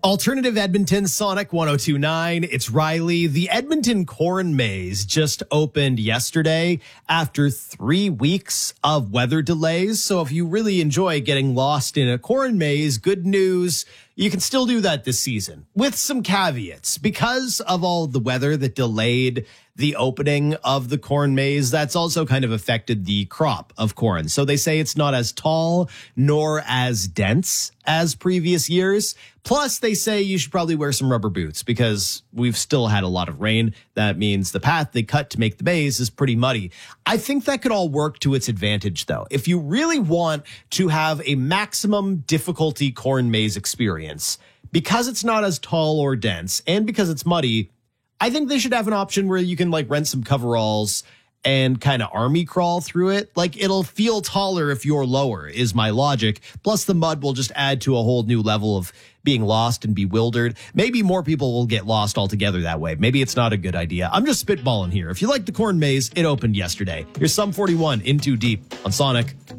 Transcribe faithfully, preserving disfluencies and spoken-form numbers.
Alternative Edmonton, Sonic one oh two point nine. It's Riley. The Edmonton Corn Maze just opened yesterday after three weeks of weather delays. So if you really enjoy getting lost in a corn maze, good news. You can still do that this season with some caveats. Because of all the weather that delayed the opening of the corn maze, that's also kind of affected the crop of corn. So they say it's not as tall nor as dense as previous years. Plus, they say you should probably wear some rubber boots because we've still had a lot of rain. That means the path they cut to make the maze is pretty muddy. I think that could all work to its advantage, though. If you really want to have a maximum difficulty corn maze experience, because it's not as tall or dense and because it's muddy, I think they should have an option where you can like rent some coveralls and kind of army crawl through it. Like, it'll feel taller if you're lower, is my logic. Plus, the mud will just add to a whole new level of being lost and bewildered. Maybe more people will get lost altogether that way. Maybe it's not a good idea. I'm just spitballing here. If you like the corn maze, it opened yesterday. Here's Sum forty-one in Too Deep on Sonic.